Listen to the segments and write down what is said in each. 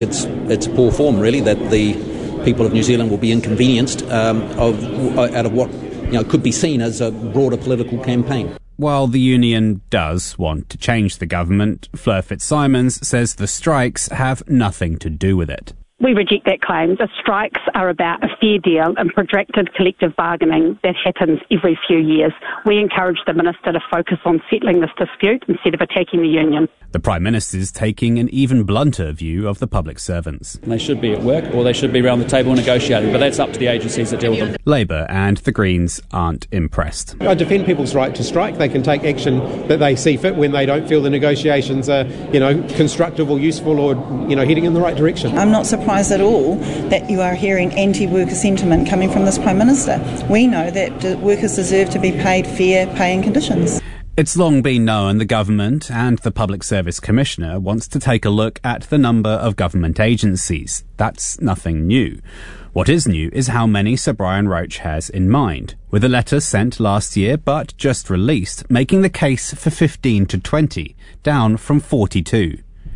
It's poor form, really, that the people of New Zealand will be inconvenienced out of what could be seen as a broader political campaign. While the union does want to change the government, Fleur Fitzsimons says the strikes have nothing to do with it. We reject that claim. The strikes are about a fair deal and protracted collective bargaining that happens every few years. We encourage the Minister to focus on settling this dispute instead of attacking the union. The Prime Minister's taking an even blunter view of the public servants. They should be at work or they should be around the table negotiating, but that's up to the agencies that deal with them. Labour and the Greens aren't impressed. I defend people's right to strike. They can take action that they see fit when they don't feel the negotiations are, constructive or useful or, heading in the right direction. I'm not surprised at all that you are hearing anti-worker sentiment coming from this Prime Minister. We know that workers deserve to be paid fair pay and conditions. It's long been known the government and the Public Service Commissioner wants to take a look at the number of government agencies. That's nothing new. What is new is how many Sir Brian Roche has in mind, with a letter sent last year but just released, making the case for 15 to 20, down from 42.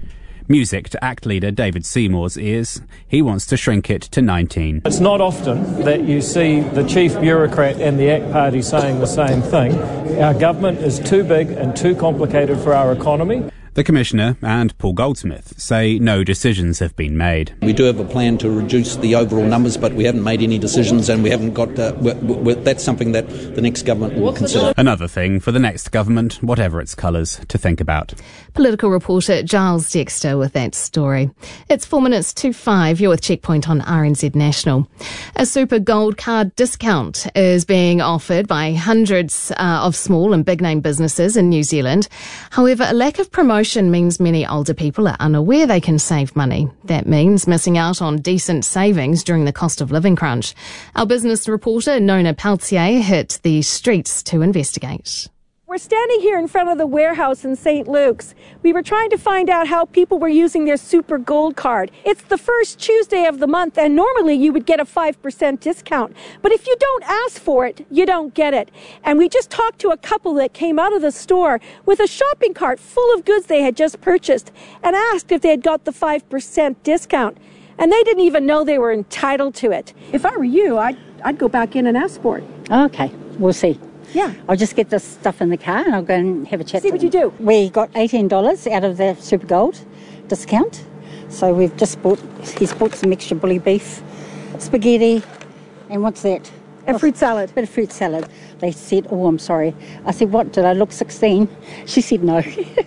Music to ACT leader David Seymour's ears. He wants to shrink it to 19. It's not often that you see the chief bureaucrat and the ACT party saying the same thing. Our government is too big and too complicated for our economy. The Commissioner and Paul Goldsmith say no decisions have been made. We do have a plan to reduce the overall numbers, but we haven't made any decisions and we haven't got... that's something that the next government will consider. Another thing for the next government, whatever its colours, to think about. Political reporter Giles Dexter with that story. It's 4 minutes to 5. You're with Checkpoint on RNZ National. A super gold card discount is being offered by hundreds of small and big name businesses in New Zealand. However, a lack of promotion means many older people are unaware they can save money. That means missing out on decent savings during the cost of living crunch. Our business reporter Nona Peltier hit the streets to investigate. We're standing here in front of the warehouse in St. Luke's. We were trying to find out how people were using their Super Gold card. It's the first Tuesday of the month, and normally you would get a 5% discount. But if you don't ask for it, you don't get it. And we just talked to a couple that came out of the store with a shopping cart full of goods they had just purchased and asked if they had got the 5% discount. And they didn't even know they were entitled to it. If I were you, I'd go back in and ask for it. Okay, we'll see. Yeah. I'll just get this stuff in the car and I'll go and have a chat. See what you do. We got $18 out of the Super Gold discount. So we've just he's bought some extra bully beef, spaghetti, and what's that? A fruit salad. Bit of fruit salad. They said, oh, I'm sorry. I said, what, did I look 16? She said no.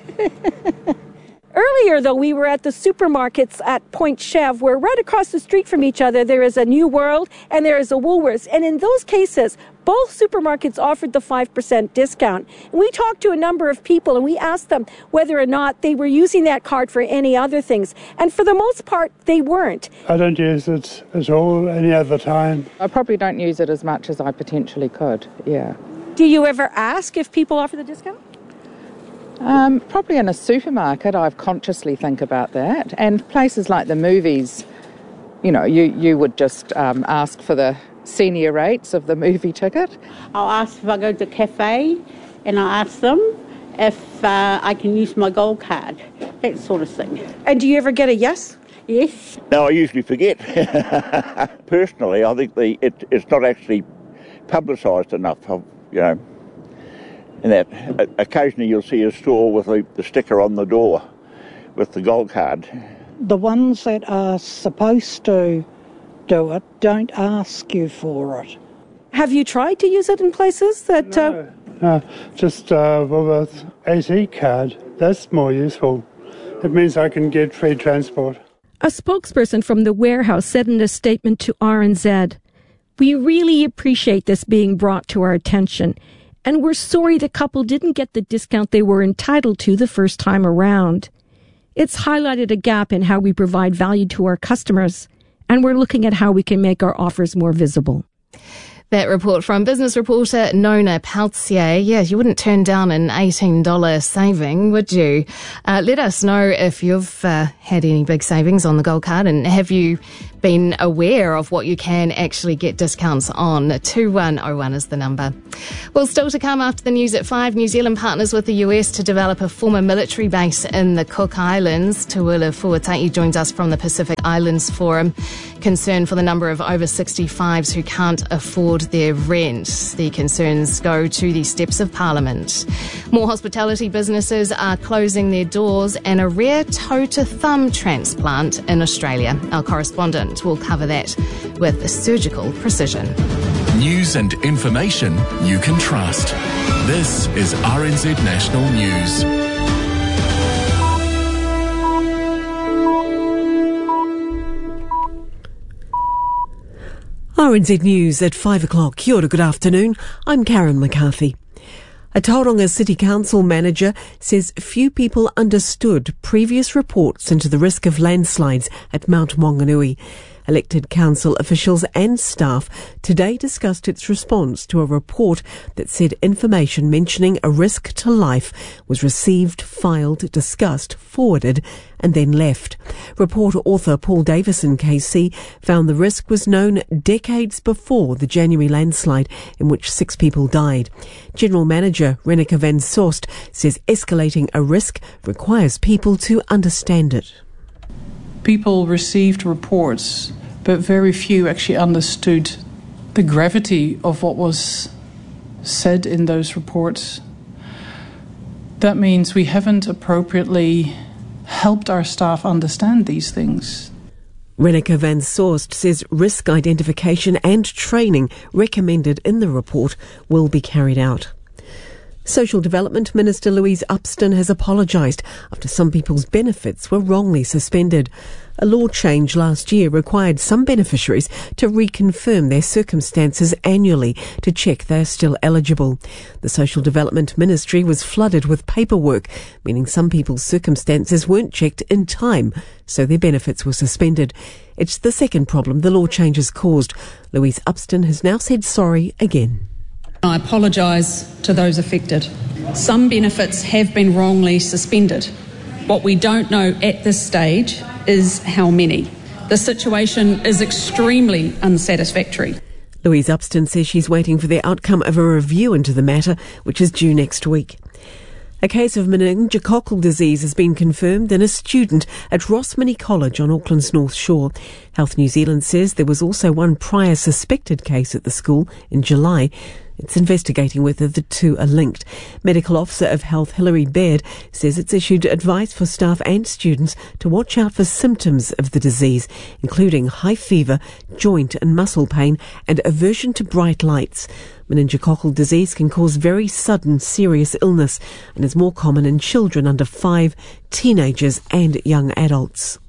Earlier, though, we were at the supermarkets at Point Chev, where right across the street from each other, there is a New World and there is a Woolworths. And in those cases, both supermarkets offered the 5% discount. And we talked to a number of people and we asked them whether or not they were using that card for any other things. And for the most part, they weren't. I don't use it at all any other time. I probably don't use it as much as I potentially could, yeah. Do you ever ask if people offer the discount? Probably in a supermarket, I consciously think about that. And places like the movies, you would just ask for the senior rates of the movie ticket. I'll ask if I go to a cafe and I ask them if I can use my gold card, that sort of thing. And do you ever get a yes? Yes. No, I usually forget. Personally, I think it's not actually publicised enough, and that occasionally you'll see a store with the sticker on the door with the gold card. The ones that are supposed to do it don't ask you for it. Have you tried to use it in places that... No, just Woolworths AT card. That's more useful. It means I can get free transport. A spokesperson from the warehouse said in a statement to RNZ, "We really appreciate this being brought to our attention, and we're sorry the couple didn't get the discount they were entitled to the first time around. It's highlighted a gap in how we provide value to our customers, and we're looking at how we can make our offers more visible." That report from business reporter Nona Peltier. Yeah, you wouldn't turn down an $18 saving, would you? Let us know if you've had any big savings on the Gold Card, and have you been aware of what you can actually get discounts on. 2101 is the number. Well, still to come after the news at 5, New Zealand partners with the US to develop a former military base in the Cook Islands. Tuula Fuatai joins us from the Pacific Islands Forum. Concern for the number of over 65s who can't afford their rent. The concerns go to the steps of Parliament. More hospitality businesses are closing their doors, and a rare toe-to-thumb transplant in Australia. Our correspondent will cover that with surgical precision. News and information you can trust. This is RNZ National News. RNZ News at 5 o'clock. Kia ora, good afternoon. I'm Karen McCarthy. A Tauranga City Council manager says few people understood previous reports into the risk of landslides at Mount Maunganui. Elected council officials and staff today discussed its response to a report that said information mentioning a risk to life was received, filed, discussed, forwarded and then left. Report author Paul Davison KC found the risk was known decades before the January landslide in which 6 people died. General Manager Reneke van Soest says escalating a risk requires people to understand it. People received reports, but very few actually understood the gravity of what was said in those reports. That means we haven't appropriately helped our staff understand these things. Reneke van Soest says risk identification and training recommended in the report will be carried out. Social Development Minister Louise Upston has apologised after some people's benefits were wrongly suspended. A law change last year required some beneficiaries to reconfirm their circumstances annually to check they are still eligible. The Social Development Ministry was flooded with paperwork, meaning some people's circumstances weren't checked in time, so their benefits were suspended. It's the second problem the law change has caused. Louise Upston has now said sorry again. I apologise to those affected. Some benefits have been wrongly suspended. What we don't know at this stage is how many. The situation is extremely unsatisfactory. Louise Upston says she's waiting for the outcome of a review into the matter, which is due next week. A case of meningococcal disease has been confirmed in a student at Rossmini College on Auckland's North Shore. Health New Zealand says there was also one prior suspected case at the school in July. It's investigating whether the two are linked. Medical Officer of Health Hilary Baird says it's issued advice for staff and students to watch out for symptoms of the disease, including high fever, joint and muscle pain, and aversion to bright lights. Meningococcal disease can cause very sudden, serious illness and is more common in children under 5, teenagers and young adults.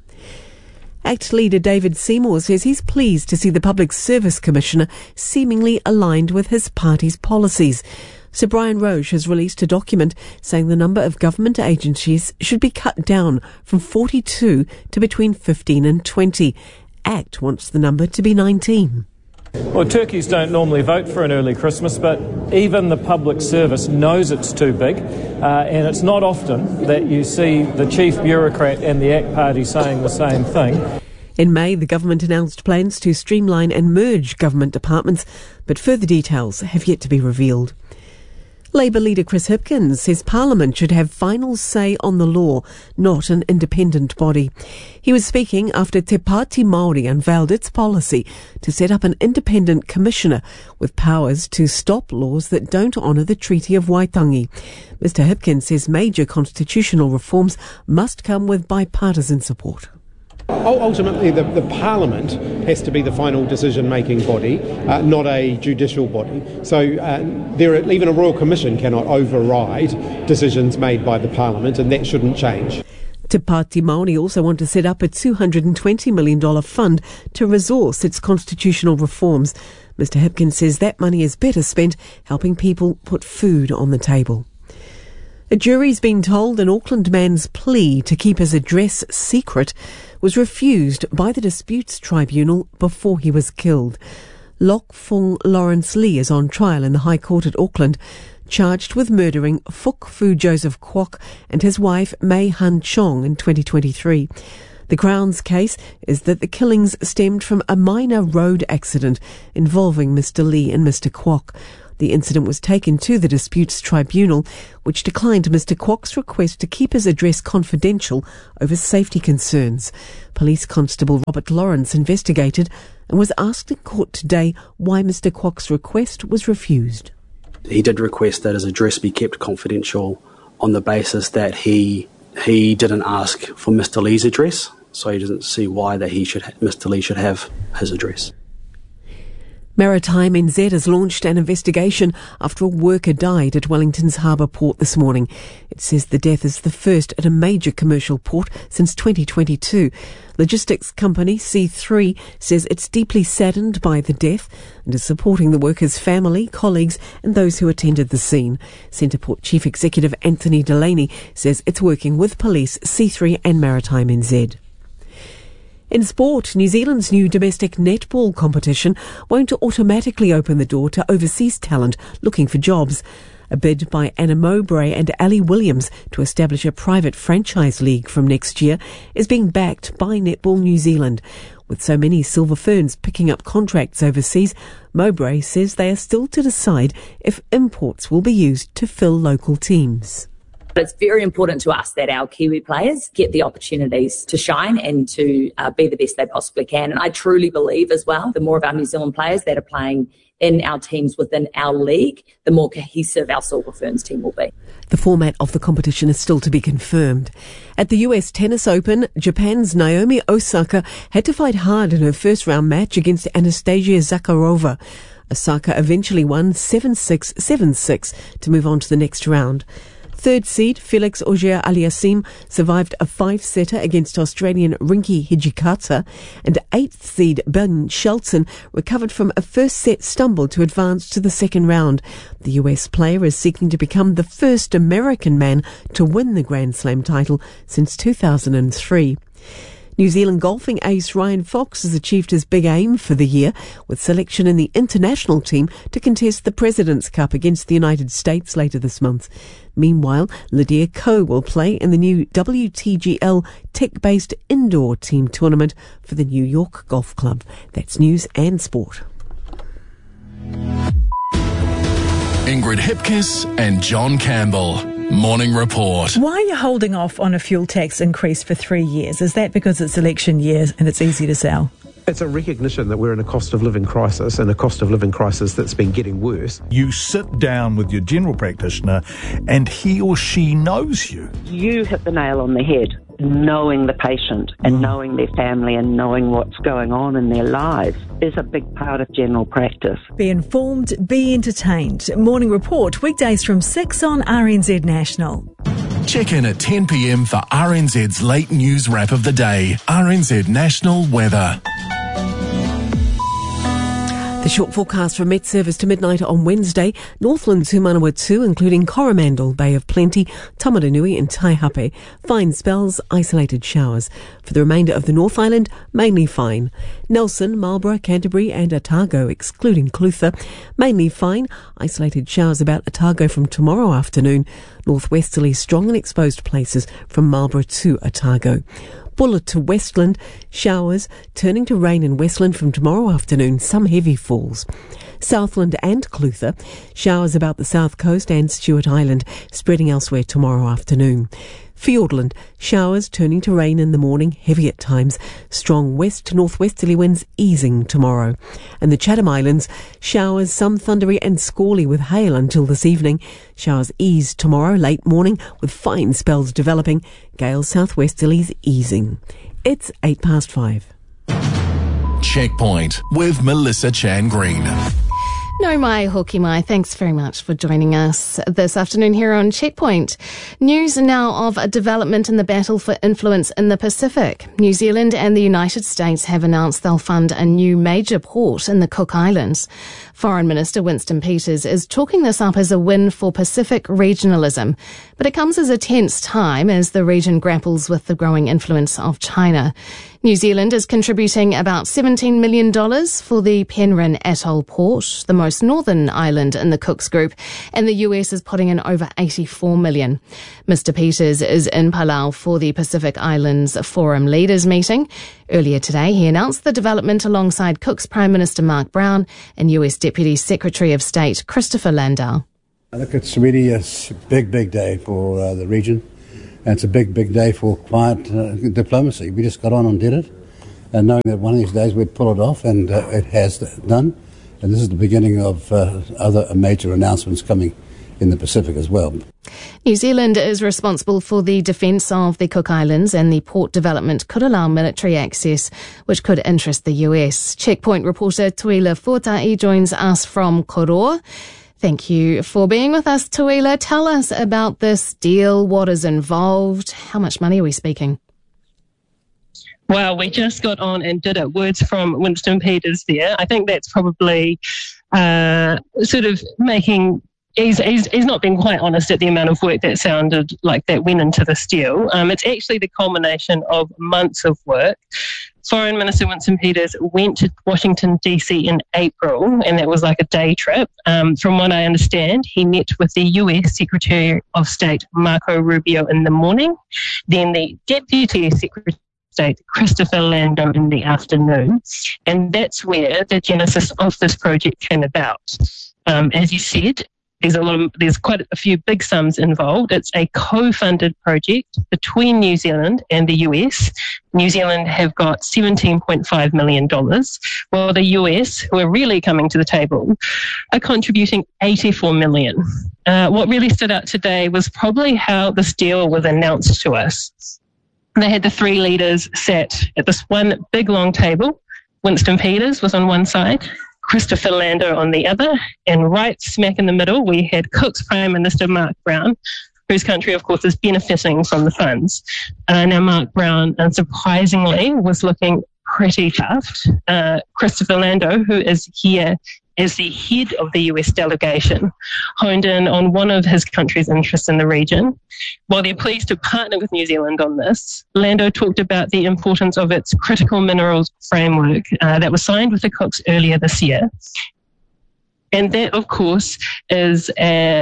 ACT leader David Seymour says he's pleased to see the Public Service Commissioner seemingly aligned with his party's policies. Sir Brian Roche has released a document saying the number of government agencies should be cut down from 42 to between 15 and 20. ACT wants the number to be 19. Well, turkeys don't normally vote for an early Christmas, but even the public service knows it's too big, and it's not often that you see the chief bureaucrat and the ACT party saying the same thing. In May, the government announced plans to streamline and merge government departments, but further details have yet to be revealed. Labour leader Chris Hipkins says Parliament should have final say on the law, not an independent body. He was speaking after Te Pāti Māori unveiled its policy to set up an independent commissioner with powers to stop laws that don't honour the Treaty of Waitangi. Mr Hipkins says major constitutional reforms must come with bipartisan support. Ultimately, the Parliament has to be the final decision-making body, not a judicial body. So even a Royal Commission cannot override decisions made by the Parliament, and that shouldn't change. Te Pāti Māori also want to set up a $220 million fund to resource its constitutional reforms. Mr Hipkins says that money is better spent helping people put food on the table. A jury's been told an Auckland man's plea to keep his address secret was refused by the Disputes Tribunal before he was killed. Lok Fung Lawrence Lee is on trial in the High Court at Auckland, charged with murdering Fuk Fu Joseph Kwok and his wife Mei Han Chong in 2023. The Crown's case is that the killings stemmed from a minor road accident involving Mr. Lee and Mr. Kwok. The incident was taken to the Disputes Tribunal, which declined Mr. Kwok's request to keep his address confidential over safety concerns. Police Constable Robert Lawrence investigated and was asked in court today why Mr. Kwok's request was refused. He did request that his address be kept confidential on the basis that he didn't ask for Mr. Lee's address, so he doesn't see why that Mr. Lee should have his address. Maritime NZ has launched an investigation after a worker died at Wellington's Harbour Port this morning. It says the death is the first at a major commercial port since 2022. Logistics company C3 says it's deeply saddened by the death and is supporting the worker's family, colleagues and those who attended the scene. Centreport Chief Executive Anthony Delaney says it's working with police, C3 and Maritime NZ. In sport, New Zealand's new domestic netball competition won't automatically open the door to overseas talent looking for jobs. A bid by Anna Mowbray and Ali Williams to establish a private franchise league from next year is being backed by Netball New Zealand. With so many Silver Ferns picking up contracts overseas, Mowbray says they are still to decide if imports will be used to fill local teams. It's very important to us that our Kiwi players get the opportunities to shine and to be the best they possibly can. And I truly believe as well, the more of our New Zealand players that are playing in our teams within our league, the more cohesive our Silver Ferns team will be. The format of the competition is still to be confirmed. At the US Tennis Open, Japan's Naomi Osaka had to fight hard in her first round match against Anastasia Zakharova. Osaka eventually won 7-6, 7-6 to move on to the next round. Third seed Felix Auger-Aliassime survived a 5-setter against Australian Rinky Hijikata, and eighth seed Ben Shelton recovered from a first set stumble to advance to the second round. The US player is seeking to become the first American man to win the Grand Slam title since 2003. New Zealand golfing ace Ryan Fox has achieved his big aim for the year with selection in the international team to contest the President's Cup against the United States later this month. Meanwhile, Lydia Ko will play in the new WTGL tech-based indoor team tournament for the New York Golf Club. That's news and sport. Ingrid Hipkiss and John Campbell. Morning Report. Why are you holding off on a fuel tax increase for 3 years? Is that because it's election year and it's easy to sell? It's a recognition that we're in a cost of living crisis, and a cost of living crisis that's been getting worse. You sit down with your general practitioner and he or she knows you. You hit the nail on the head. Knowing the patient and knowing their family and knowing what's going on in their lives is a big part of general practice. Be informed, be entertained. Morning Report, weekdays from 6 on RNZ National. Check in at 10 p.m. for RNZ's late news wrap of the day. RNZ National Weather. The short forecast for Met Service to midnight on Wednesday. Northland to Manawatu, including Coromandel, Bay of Plenty, Tamaranui and Taihape. Fine spells, isolated showers. For the remainder of the North Island, mainly fine. Nelson, Marlborough, Canterbury and Otago, excluding Clutha. Mainly fine, isolated showers about Otago from tomorrow afternoon. Northwesterly strong in exposed places from Marlborough to Otago. Buller to Westland, showers turning to rain in Westland from tomorrow afternoon, some heavy falls. Southland and Clutha, showers about the south coast and Stewart Island, spreading elsewhere tomorrow afternoon. Fiordland, showers turning to rain in the morning, heavy at times. Strong west to northwesterly winds easing tomorrow. And the Chatham Islands, showers, some thundery and squally with hail until this evening. Showers ease tomorrow late morning with fine spells developing. Gales southwesterlies easing. It's 5:08. Checkpoint with Melissa Chan Green. No mai hoki mai. Thanks very much for joining us this afternoon here on Checkpoint. News now of a development in the battle for influence in the Pacific. New Zealand and the United States have announced they'll fund a new major port in the Cook Islands. Foreign Minister Winston Peters is chalking this up as a win for Pacific regionalism, but it comes as a tense time as the region grapples with the growing influence of China. New Zealand is contributing about $17 million for the Penryn Atoll port, the most northern island in the Cooks Group, and the US is putting in over $84 million. Mr. Peters is in Palau for the Pacific Islands Forum Leaders meeting. Earlier today, he announced the development alongside Cook's Prime Minister Mark Brown and US Deputy Secretary of State Christopher Landau. I think it's really a big day for the region. And it's a big day for quiet diplomacy. We just got on and did it, and knowing that one of these days we'd pull it off, and it has done. And this is the beginning of other major announcements coming in the Pacific as well. New Zealand is responsible for the defence of the Cook Islands, and the port development could allow military access, which could interest the US. Checkpoint reporter Tuila Fortai joins us from Koroa. Thank you for being with us, Tuila. Tell us about this deal, what is involved, how much money are we speaking? Well, we just got on and did it. Words from Winston Peters there. I think that's probably sort of making... He's not been quite honest at the amount of work that sounded like that went into this deal. It's actually the culmination of months of work. Foreign Minister Winston Peters went to Washington, D.C. in April, and that was like a day trip. From what I understand, he met with the US Secretary of State, Marco Rubio, in the morning, then the Deputy Secretary of State, Christopher Landau, in the afternoon. And that's where the genesis of this project came about. As you said, there's quite a few big sums involved. It's a co-funded project between New Zealand and the US. New Zealand have got $17.5 million, while the US, who are really coming to the table, are contributing $84 million. What really stood out today was probably how this deal was announced to us. They had the three leaders sat at this one big long table. Winston Peters was on one side, Christopher Landau on the other, and right smack in the middle we had Cook's Prime Minister Mark Brown, whose country of course is benefiting from the funds. Now Mark Brown, unsurprisingly, was looking pretty tough. Christopher Landau, who is here as the head of the US delegation, honed in on one of his country's interests in the region. While they're pleased to partner with New Zealand on this, Landau talked about the importance of its critical minerals framework that was signed with the Cooks earlier this year. And that, of course, is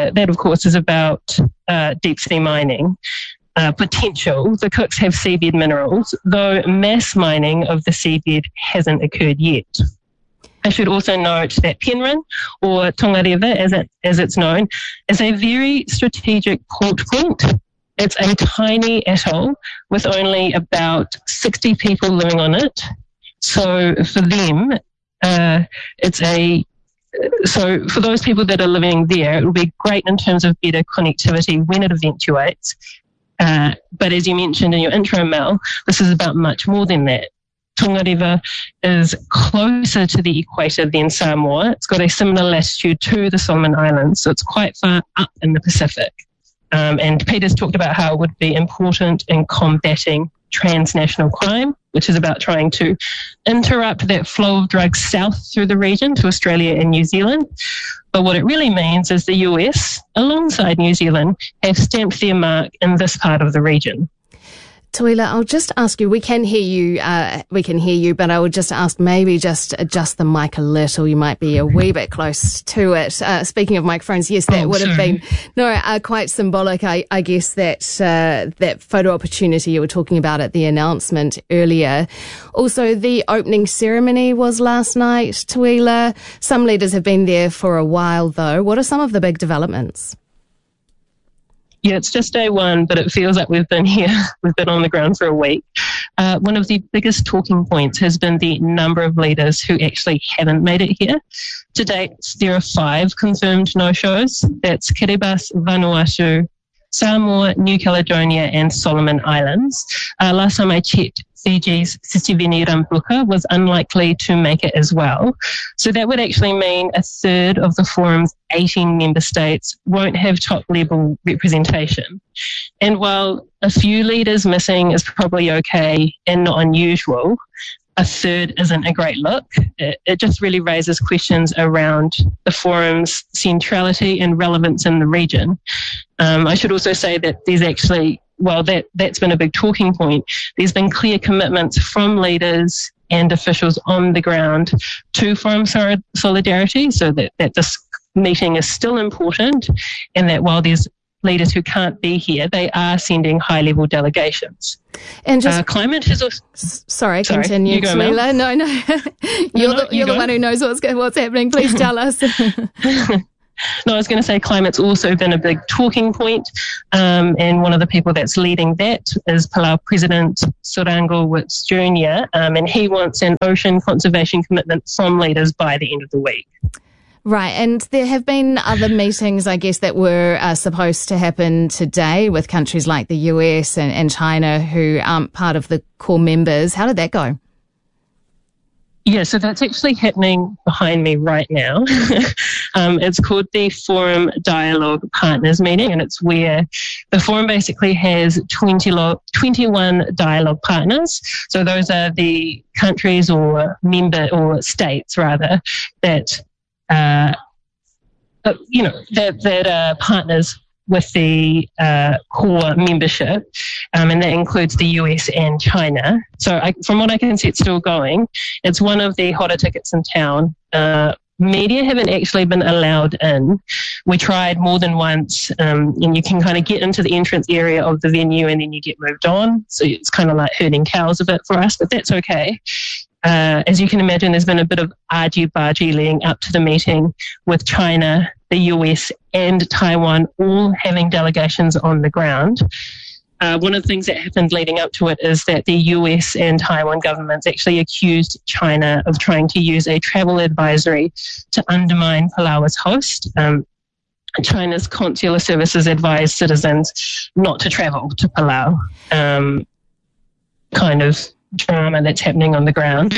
about deep sea mining. Potential. The Cooks have seabed minerals, though mass mining of the seabed hasn't occurred yet. I should also note that Penryn, or Tongareva as it's known, is a very strategic port point. It's a tiny atoll with only about 60 people living on it. So for them, so for those people that are living there, it will be great in terms of better connectivity when it eventuates. But as you mentioned in your intro, Mel, this is about much more than that. Tongareva is closer to the equator than Samoa. It's got a similar latitude to the Solomon Islands, so it's quite far up in the Pacific. And Peters talked about how it would be important in combating transnational crime, which is about trying to interrupt that flow of drugs south through the region to Australia and New Zealand. But what it really means is the US, alongside New Zealand, have stamped their mark in this part of the region. Tuila, I'll just ask you, we can hear you, but I would just ask maybe just adjust the mic a little. You might be a wee bit close to it. Speaking of microphones, yes, that would have been quite symbolic, I guess, that photo opportunity you were talking about at the announcement earlier. Also, the opening ceremony was last night, Tuila. Some leaders have been there for a while, though. What are some of the big developments? Yeah, it's just day one, but it feels like we've been here. We've been on the ground for a week. One of the biggest talking points has been the number of leaders who actually haven't made it here. To date, there are 5 confirmed no-shows. That's Kiribati, Vanuatu, Samoa, New Caledonia and Solomon Islands. Last time I checked, Fiji's Sitiveni Rabuka was unlikely to make it as well. So that would actually mean a third of the forum's 18 member states won't have top-level representation. And while a few leaders missing is probably okay and not unusual, a third isn't a great look. It just really raises questions around the forum's centrality and relevance in the region. I should also say that there's actually, well, that's been a big talking point. There's been clear commitments from leaders and officials on the ground to forum solidarity, so that this meeting is still important, and that while there's leaders who can't be here, they are sending high-level delegations. And just climate has also... Sorry, continue, Tuila. No. You're the one who knows what's happening. Please tell us. No, I was going to say climate's also been a big talking point, and one of the people that's leading that is Palau President Surango Wits Jr., and he wants an ocean conservation commitment from leaders by the end of the week. Right, and there have been other meetings, I guess, that were supposed to happen today with countries like the US and China who aren't part of the core members. How did that go? Yeah, so that's actually happening behind me right now. It's called the Forum Dialogue Partners Meeting, and it's where the forum basically has 21 dialogue partners. So those are the countries or states rather that that are partners with the core membership, and that includes the US and China. So from what I can see, it's still going. It's one of the hotter tickets in town. Media haven't actually been allowed in. We tried more than once, and you can kind of get into the entrance area of the venue and then you get moved on. So it's kind of like herding cows a bit for us, but that's okay. As you can imagine, there's been a bit of argy-bargy leading up to the meeting with China, the US and Taiwan all having delegations on the ground. One of the things that happened leading up to it is that the US and Taiwan governments actually accused China of trying to use a travel advisory to undermine Palau as host. China's consular services advised citizens not to travel to Palau. Kind of drama that's happening on the ground.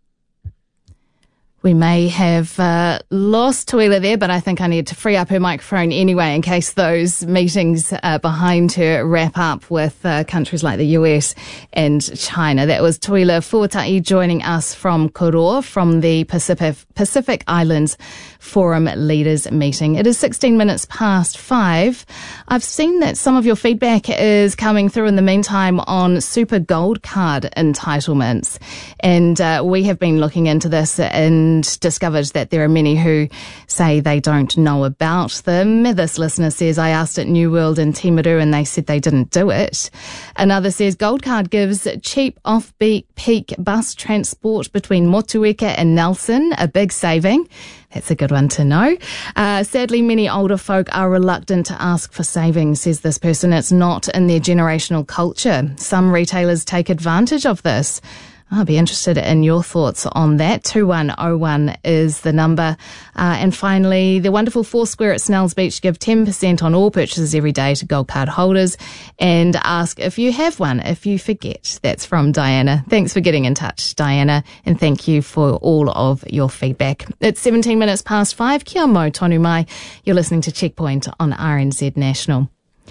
We may have lost Tuila there, but I think I need to free up her microphone anyway in case those meetings behind her wrap up with countries like the US and China. That was Tuila Fuatai joining us from Koroa from the Pacific Islands Forum Leaders Meeting. It is 16 minutes past 5. I've seen that some of your feedback is coming through in the meantime on Super Gold Card entitlements, and we have been looking into this and discovered that there are many who say they don't know about them. This listener says, I asked at New World in Timaru and they said they didn't do it. Another says, Gold Card gives cheap off-peak bus transport between Motueka and Nelson, a big saving. That's a good one to know. Sadly, many older folk are reluctant to ask for savings, says this person. It's not in their generational culture. Some retailers take advantage of this. I'll be interested in your thoughts on that. 2101 is the number. And finally, the wonderful Foursquare at Snells Beach give 10% on all purchases every day to Gold Card holders and ask if you have one, if you forget. That's from Diana. Thanks for getting in touch, Diana, and thank you for all of your feedback. It's 17 minutes past 5. Kia mau tonu mai. You're listening to Checkpoint on RNZ National.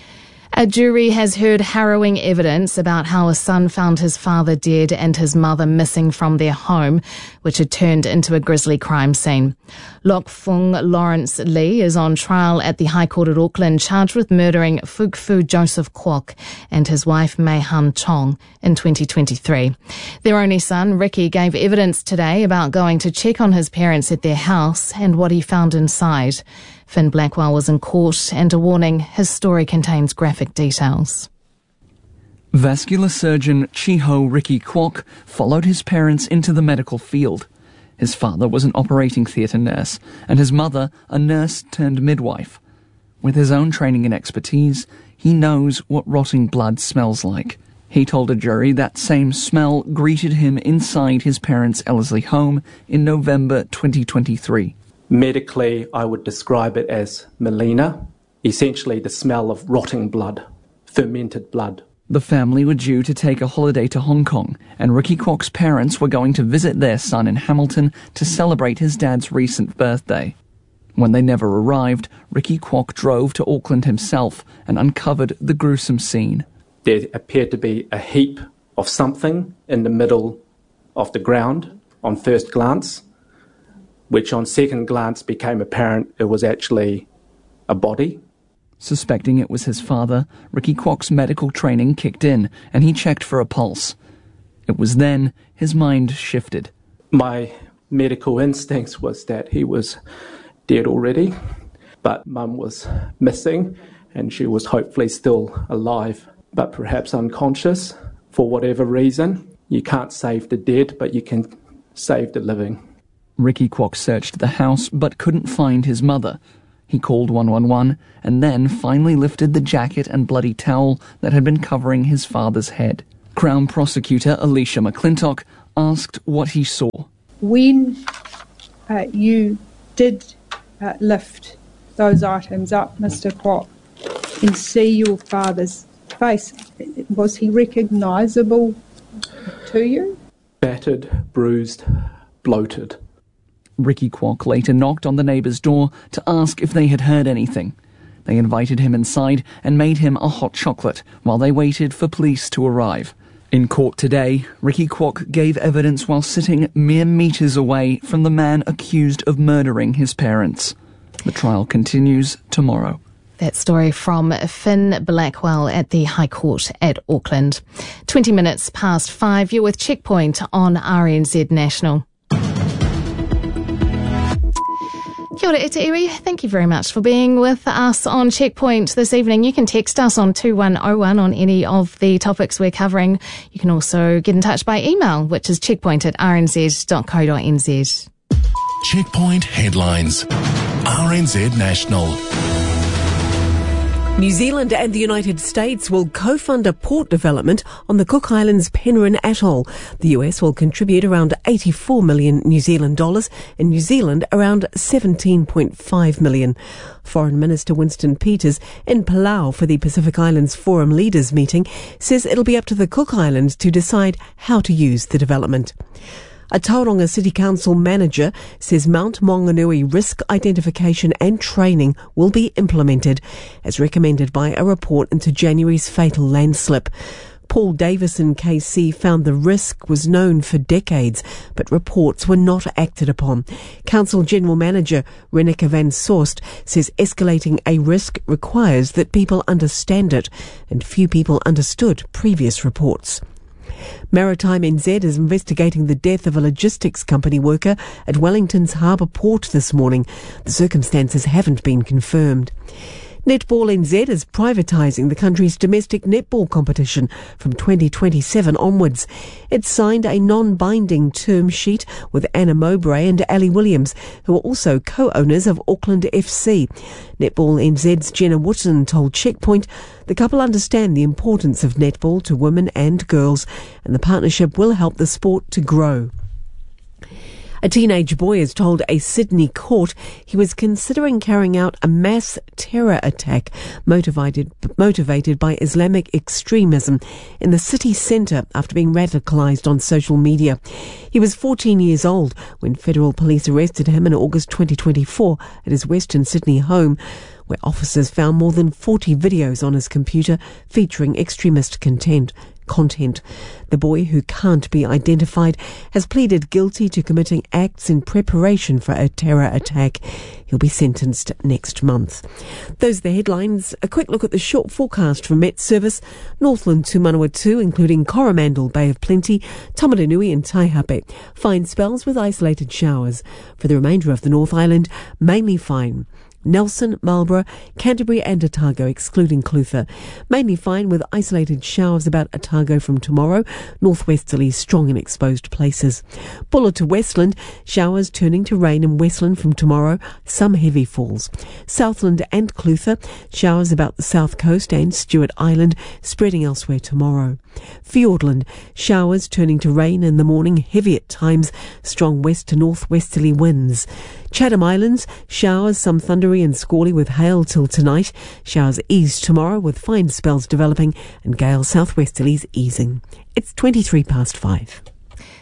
A jury has heard harrowing evidence about how a son found his father dead and his mother missing from their home, which had turned into a grisly crime scene. Lok Fung Lawrence Lee is on trial at the High Court at Auckland, charged with murdering Fug Fu Joseph Kwok and his wife Mei Han Chong in 2023. Their only son, Ricky, gave evidence today about going to check on his parents at their house and what he found inside. Finn Blackwell was in court, and a warning, his story contains graphic details. Vascular surgeon Chiho Ricky Kwok followed his parents into the medical field. His father was an operating theatre nurse, and his mother a nurse turned midwife. With his own training and expertise, he knows what rotting blood smells like. He told a jury that same smell greeted him inside his parents' Ellerslie home in November 2023. Medically, I would describe it as melina, essentially the smell of rotting blood, fermented blood. The family were due to take a holiday to Hong Kong, and Ricky Kwok's parents were going to visit their son in Hamilton to celebrate his dad's recent birthday. When they never arrived, Ricky Kwok drove to Auckland himself and uncovered the gruesome scene. There appeared to be a heap of something in the middle of the ground on first glance, which on second glance became apparent it was actually a body. Suspecting it was his father, Ricky Kwok's medical training kicked in and he checked for a pulse. It was then his mind shifted. My medical instincts was that he was dead already, but Mum was missing and she was hopefully still alive, but perhaps unconscious for whatever reason. You can't save the dead, but you can save the living. Ricky Kwok searched the house but couldn't find his mother. He called 111 and then finally lifted the jacket and bloody towel that had been covering his father's head. Crown Prosecutor Alicia McClintock asked what he saw. When you did lift those items up, Mr. Kwok, and see your father's face, was he recognisable to you? Battered, bruised, bloated. Ricky Kwok later knocked on the neighbour's door to ask if they had heard anything. They invited him inside and made him a hot chocolate while they waited for police to arrive. In court today, Ricky Kwok gave evidence while sitting mere metres away from the man accused of murdering his parents. The trial continues tomorrow. That story from Finn Blackwell at the High Court at Auckland. 20 minutes past 5, you're with Checkpoint on RNZ National. Kia ora, Ita Iwi. Thank you very much for being with us on Checkpoint this evening. You can text us on 2101 on any of the topics we're covering. You can also get in touch by email, which is checkpoint@rnz.co.nz. Checkpoint headlines. RNZ National. New Zealand and the United States will co-fund a port development on the Cook Islands' Penrhyn Atoll. The US will contribute around 84 million New Zealand dollars and New Zealand around 17.5 million. Foreign Minister Winston Peters in Palau for the Pacific Islands Forum Leaders meeting says it'll be up to the Cook Islands to decide how to use the development. A Tauranga City Council manager says Mount Maunganui risk identification and training will be implemented, as recommended by a report into January's fatal landslip. Paul Davison KC found the risk was known for decades, but reports were not acted upon. Council General Manager Reneke van Soest says escalating a risk requires that people understand it, and few people understood previous reports. Maritime NZ is investigating the death of a logistics company worker at Wellington's Harbour Port this morning. The circumstances haven't been confirmed. Netball NZ is privatising the country's domestic netball competition from 2027 onwards. It signed a non-binding term sheet with Anna Mowbray and Ali Williams, who are also co-owners of Auckland FC. Netball NZ's Jenna Wooten told Checkpoint the couple understand the importance of netball to women and girls, and the partnership will help the sport to grow. A teenage boy has told a Sydney court he was considering carrying out a mass terror attack motivated by Islamic extremism in the city centre after being radicalised on social media. He was 14 years old when federal police arrested him in August 2024 at his Western Sydney home, where officers found more than 40 videos on his computer featuring extremist content. The boy, who can't be identified, has pleaded guilty to committing acts in preparation for a terror attack. He'll be sentenced next month. Those are the headlines. A quick look at the short forecast from Met Service. Northland to Manawatu, including Coromandel, Bay of Plenty, Tamaranui and Taihape. Fine spells with isolated showers. For the remainder of the North Island, mainly fine. Nelson, Marlborough, Canterbury and Otago, excluding Clutha. Mainly fine with isolated showers about Otago from tomorrow. Northwesterly strong in exposed places. Buller to Westland, showers turning to rain in Westland from tomorrow. Some heavy falls. Southland and Clutha, showers about the south coast and Stewart Island, spreading elsewhere tomorrow. Fiordland, showers turning to rain in the morning, heavy at times, strong west to northwesterly winds. Chatham Islands, showers, some thundery and squally with hail till tonight. Showers ease tomorrow with fine spells developing and gale southwesterlies easing. It's 23 past 5.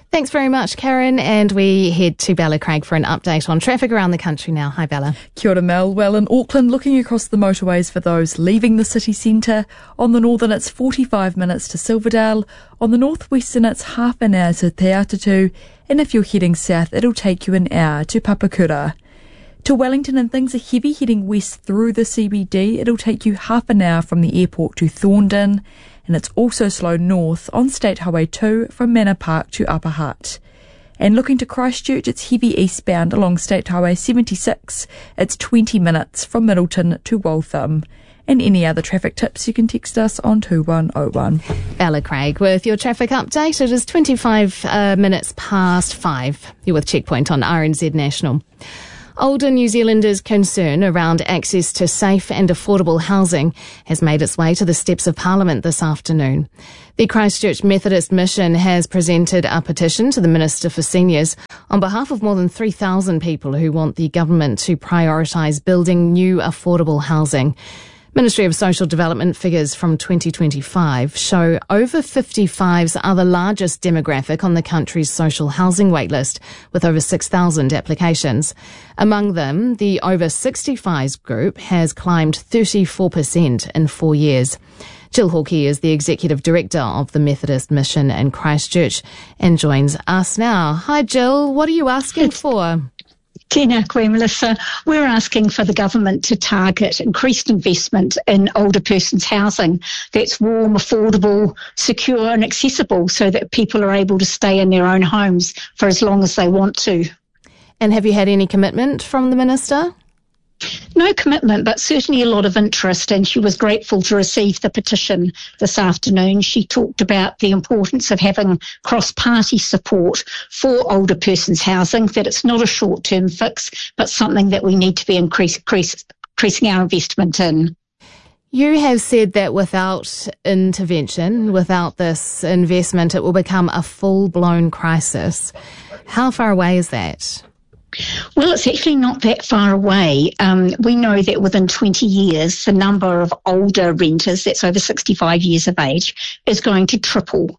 Thanks very much, Karen. And we head to Bella Craig for an update on traffic around the country now. Hi, Bella. Kia ora, Mel. Well, in Auckland, looking across the motorways for those leaving the city centre. On the northern, it's 45 minutes to Silverdale. On the northwestern, it's half an hour to Te Atatu. And if you're heading south, it'll take you an hour to Papakura. To Wellington, and things are heavy heading west through the CBD. It'll take you half an hour from the airport to Thorndon. And it's also slow north on State Highway 2 from Manor Park to Upper Hutt. And looking to Christchurch, it's heavy eastbound along State Highway 76. It's 20 minutes from Middleton to Waltham. And any other traffic tips, you can text us on 2101. Bella Craig with your traffic update. It is 25 minutes past 5. You're with Checkpoint on RNZ National. Older New Zealanders' concern around access to safe and affordable housing has made its way to the steps of Parliament this afternoon. The Christchurch Methodist Mission has presented a petition to the Minister for Seniors on behalf of more than 3,000 people who want the government to prioritise building new affordable housing. Ministry of Social Development figures from 2025 show over 55s are the largest demographic on the country's social housing waitlist, with over 6,000 applications. Among them, the over 65s group has climbed 34% in 4 years. Jill Hawkey is the Executive Director of the Methodist Mission in Christchurch and joins us now. Hi Jill, what are you asking for? Tēnā koe, Melissa. We're asking for the government to target increased investment in older persons' housing that's warm, affordable, secure and accessible so that people are able to stay in their own homes for as long as they want to. And have you had any commitment from the Minister? No commitment, but certainly a lot of interest, and she was grateful to receive the petition this afternoon. She talked about the importance of having cross-party support for older persons' housing, that it's not a short-term fix, but something that we need to be increasing our investment in. You have said that without intervention, without this investment, it will become a full-blown crisis. How far away is that? Well, it's actually not that far away. We know that within 20 years, the number of older renters, that's over 65 years of age, is going to triple.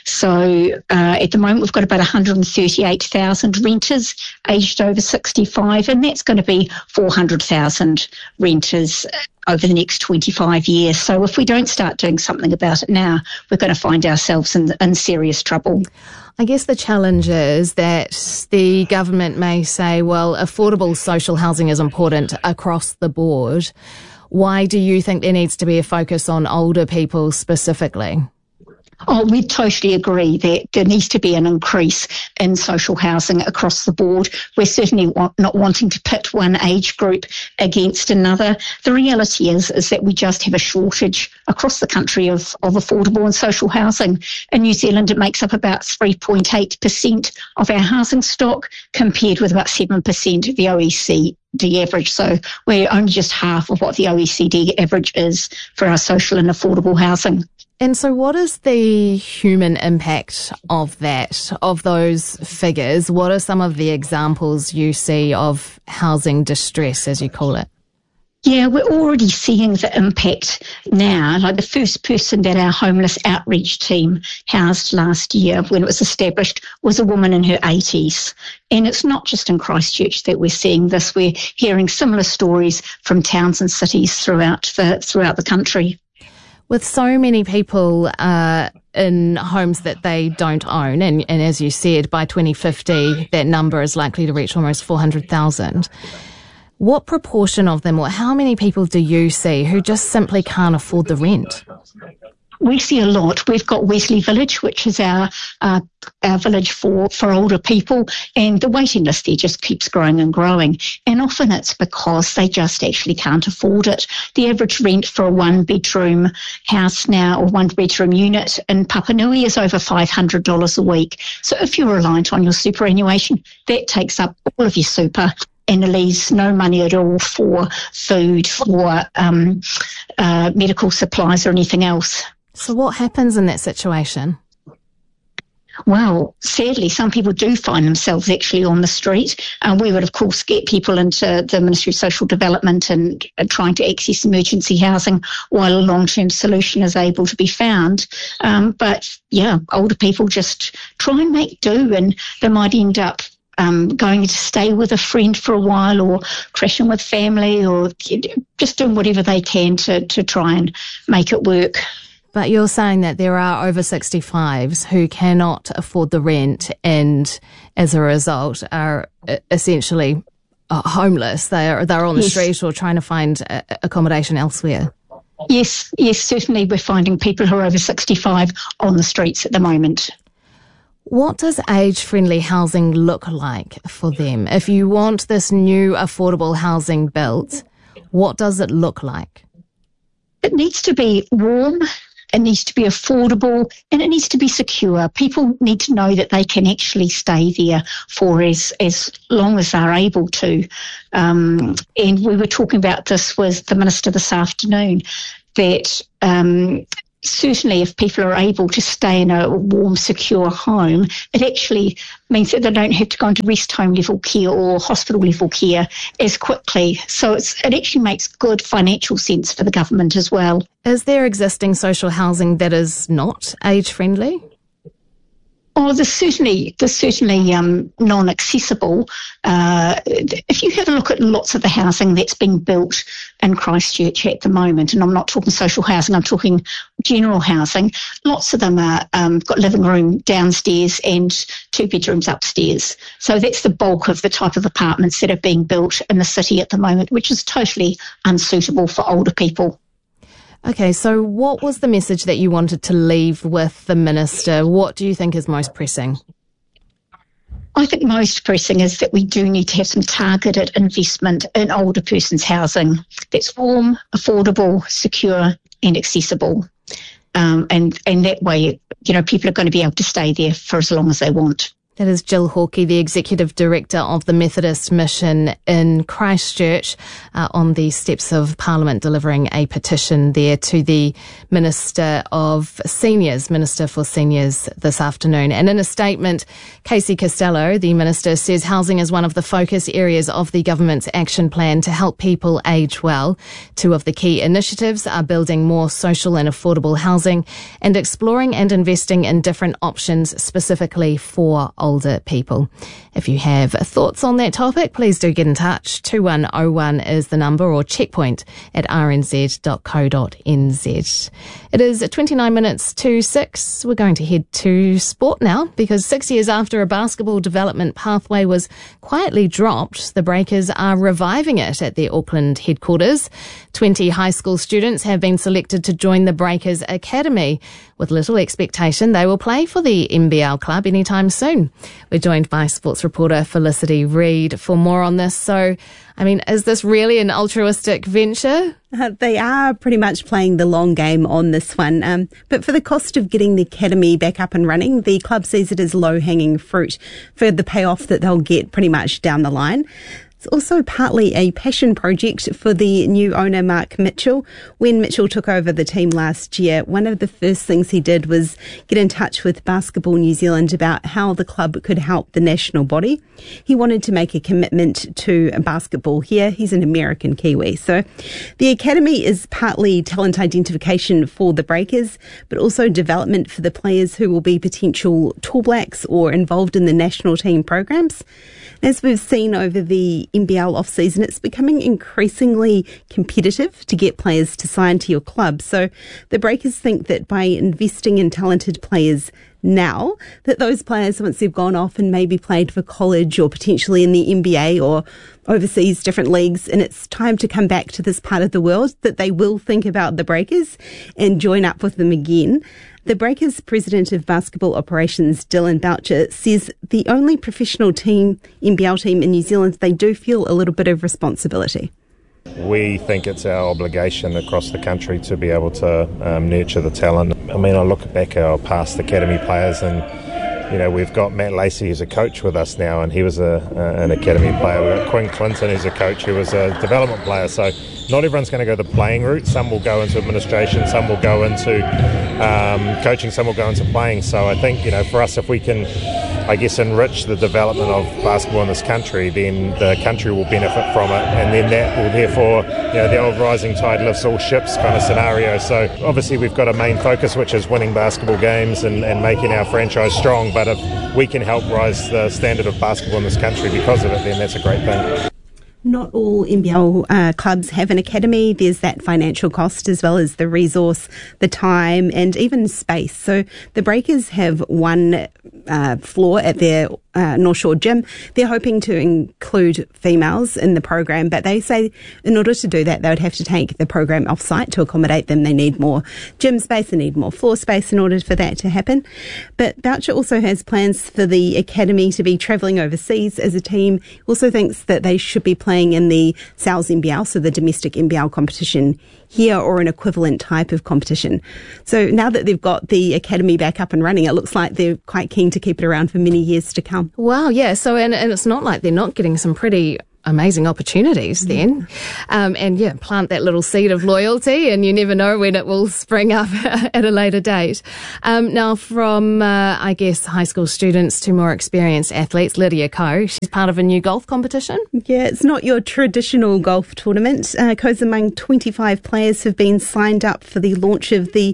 So at the moment, we've got about 138,000 renters aged over 65, and that's going to be 400,000 renters over the next 25 years. So if we don't start doing something about it now, we're going to find ourselves in serious trouble. I guess the challenge is that the government may say, well, affordable social housing is important across the board. Why do you think there needs to be a focus on older people specifically? Oh, we totally agree that there needs to be an increase in social housing across the board. We're certainly not wanting to pit one age group against another. The reality is that we just have a shortage across the country of affordable and social housing. In New Zealand, it makes up about 3.8% of our housing stock, compared with about 7% of the OECD average. So we're only just half of what the OECD average is for our social and affordable housing. And so what is the human impact of that, of those figures? What are some of the examples you see of housing distress, as you call it? Yeah, we're already seeing the impact now. Like the first person that our homeless outreach team housed last year when it was established was a woman in her 80s. And it's not just in Christchurch that we're seeing this. We're hearing similar stories from towns and cities throughout the country. With so many people in homes that they don't own, and as you said, by 2050, that number is likely to reach almost 400,000. What proportion of them, or how many people do you see who just simply can't afford the rent? We see a lot. We've got Wesley Village, which is our village for older people, and the waiting list there just keeps growing and growing. And often it's because they just actually can't afford it. The average rent for a one-bedroom house now, or one-bedroom unit in Papanui, is over $500 a week. So if you're reliant on your superannuation, that takes up all of your super, and it leaves no money at all for food, for medical supplies or anything else. So what happens in that situation? Well, sadly, some people do find themselves actually on the street. We would, of course, get people into the Ministry of Social Development and trying to access emergency housing while a long-term solution is able to be found. But, yeah, older people just try and make do, and they might end up going to stay with a friend for a while, or crashing with family, or just doing whatever they can to try and make it work. But you're saying that there are over 65s who cannot afford the rent and as a result are essentially homeless. They're on the street or trying to find accommodation elsewhere. Yes, certainly we're finding people who are over 65 on the streets at the moment. What does age-friendly housing look like for them? If you want this new affordable housing built, what does it look like? It needs to be warm. It needs to be affordable, and it needs to be secure. People need to know that they can actually stay there for as long as they're able to. And we were talking about this with the Minister this afternoon, that certainly if people are able to stay in a warm, secure home, it actually means that they don't have to go into rest home level care or hospital level care as quickly. So it actually makes good financial sense for the government as well. Is there existing social housing that is not age-friendly? Oh, there's certainly non-accessible. If you have a look at lots of the housing that's being built in Christchurch at the moment, and I'm not talking social housing, I'm talking general housing, lots of them are got living room downstairs and 2 bedrooms upstairs. So that's the bulk of the type of apartments that are being built in the city at the moment, which is totally unsuitable for older people. Okay, so what was the message that you wanted to leave with the Minister? What do you think is most pressing? I think most pressing is that we do need to have some targeted investment in older persons' housing that's warm, affordable, secure and accessible. And that way, people are going to be able to stay there for as long as they want. That is Jill Hawkey, the Executive Director of the Methodist Mission in Christchurch, on the steps of Parliament, delivering a petition there to the Minister for Seniors this afternoon. And in a statement, Casey Costello, the Minister, says housing is one of the focus areas of the government's action plan to help people age well. 2 of the key initiatives are building more social and affordable housing and exploring and investing in different options specifically for older people. If you have thoughts on that topic, please do get in touch. 2101 is the number, or checkpoint@rnz.co.nz. It is 29 minutes to 6. We're going to head to sport now, because 6 years after a basketball development pathway was quietly dropped, the Breakers are reviving it at their Auckland headquarters. 20 high school students have been selected to join the Breakers Academy. With little expectation, they will play for the NBL club anytime soon. We're joined by sports reporter Felicity Reid for more on this. So, is this really an altruistic venture? They are pretty much playing the long game on this one. But for the cost of getting the academy back up and running, the club sees it as low-hanging fruit for the payoff that they'll get pretty much down the line. It's also partly a passion project for the new owner, Mark Mitchell. When Mitchell took over the team last year, one of the first things he did was get in touch with Basketball New Zealand about how the club could help the national body. He wanted to make a commitment to basketball here. He's an American Kiwi. So the academy is partly talent identification for the Breakers, but also development for the players who will be potential Tall Blacks or involved in the national team programs. As we've seen over the NBL off-season, it's becoming increasingly competitive to get players to sign to your club. So the Breakers think that by investing in talented players now, that those players, once they've gone off and maybe played for college or potentially in the NBA or overseas different leagues, and it's time to come back to this part of the world, that they will think about the Breakers and join up with them again. The Breakers President of Basketball Operations, Dylan Boucher, says the only professional team, NBL team in New Zealand, they do feel a little bit of responsibility. We think it's our obligation across the country to be able to nurture the talent. I look back at our past academy players, and we've got Matt Lacey, who's a coach with us now, and he was an academy player. We've got Quinn Clinton, who's a coach, who was a development player. So not everyone's going to go the playing route. Some will go into administration, some will go into coaching, some will go into playing. So I think, for us, if we can, enrich the development of basketball in this country, then the country will benefit from it, and then that will therefore, the old rising tide lifts all ships kind of scenario. So obviously we've got a main focus, which is winning basketball games and making our franchise strong, but if we can help rise the standard of basketball in this country because of it, then that's a great thing. Not all NBL clubs have an academy. There's that financial cost as well as the resource, the time, and even space. So the Breakers have one floor at their North Shore gym. They're hoping to include females in the program, but they say in order to do that, they would have to take the program off-site to accommodate them. They need more gym space, they need more floor space in order for that to happen. But Boucher also has plans for the academy to be travelling overseas as a team. Also thinks that they should be playing in the SALS NBL, so the domestic NBL competition here, or an equivalent type of competition. So now that they've got the academy back up and running, it looks like they're quite keen to keep it around for many years to come. Wow, yeah. So, and it's not like they're not getting some pretty amazing opportunities then. Plant that little seed of loyalty, and you never know when it will spring up at a later date. Now from, high school students to more experienced athletes, Lydia Ko, she's part of a new golf competition. Yeah, it's not your traditional golf tournament. Ko's among 25 players have been signed up for the launch of the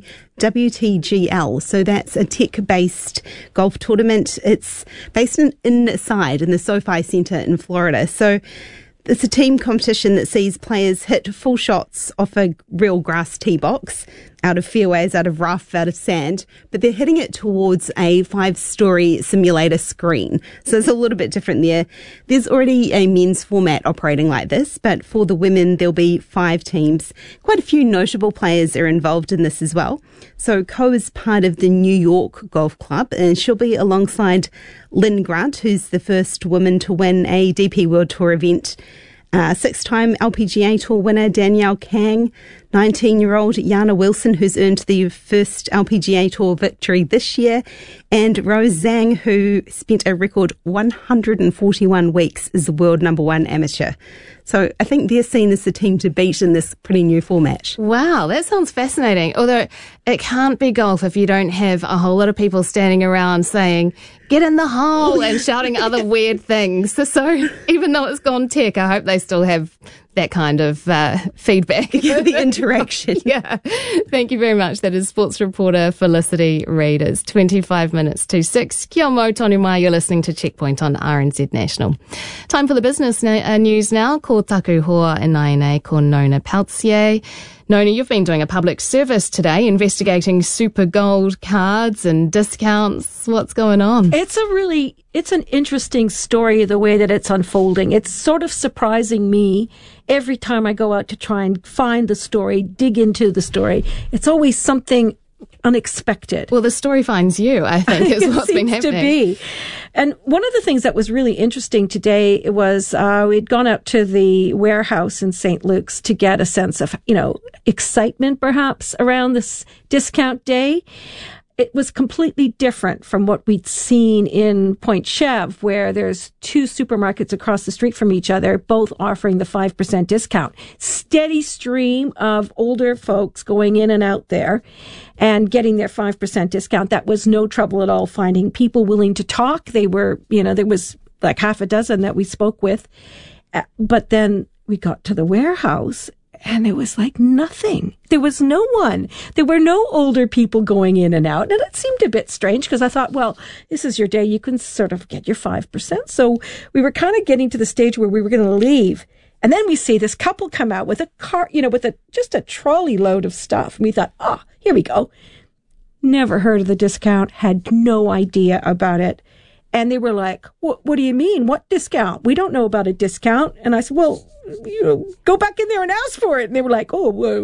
WTGL. So that's a tech-based golf tournament. It's based inside in the SoFi Centre in Florida. So it's a team competition that sees players hit full shots off a real grass tee box, out of fairways, out of rough, out of sand, but they're hitting it towards a 5-story simulator screen. So it's a little bit different there. There's already a men's format operating like this, but for the women, there'll be 5 teams. Quite a few notable players are involved in this as well. So Ko is part of the New York Golf Club, and she'll be alongside Lynn Grant, who's the first woman to win a DP World Tour event. 6-time LPGA Tour winner Danielle Kang, 19-year-old Yana Wilson, who's earned the first LPGA Tour victory this year, and Rose Zhang, who spent a record 141 weeks as the world #1 amateur. So I think they're seen as the team to beat in this pretty new format. Wow, that sounds fascinating. Although it can't be golf if you don't have a whole lot of people standing around saying, get in the hole, and shouting other weird things. So even though it's gone tech, I hope they still have that kind of feedback. The interaction. Yeah. Thank you very much. That is sports reporter Felicity Reid. It's 25 minutes to 6. Kia mau, tonu mai. You're listening to Checkpoint on RNZ National. Time for the business news now. Ko taku hoa e nei ko Nona Peltier. Nona, you've been doing a public service today, investigating super gold cards and discounts. What's going on? It's an interesting story, the way that it's unfolding. It's sort of surprising me every time I go out to try and find the story, dig into the story. It's always something unexpected. Well, the story finds you, I think, is what's been happening. To be. And one of the things that was really interesting today was we'd gone out to the warehouse in St. Luke's to get a sense of, excitement perhaps around this discount day. It was completely different from what we'd seen in Point Chev, where there's 2 supermarkets across the street from each other, both offering the 5% discount. Steady stream of older folks going in and out there and getting their 5% discount. That was no trouble at all finding people willing to talk. They were, there was like half a dozen that we spoke with. But then we got to the warehouse, and it was like nothing. There was no one. There were no older people going in and out. And it seemed a bit strange because I thought, well, this is your day. You can sort of get your 5%. So we were kind of getting to the stage where we were going to leave. And then we see this couple come out with a car, with just a trolley load of stuff. And we thought, here we go. Never heard of the discount, had no idea about it. And they were like, what do you mean? What discount? We don't know about a discount. And I said, well, go back in there and ask for it. And they were like,